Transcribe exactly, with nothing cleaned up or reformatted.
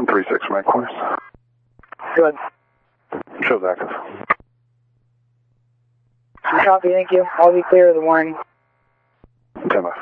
three six from corners. Good. Shows active. Copy, thank you. I'll be clear of the warning. ten off.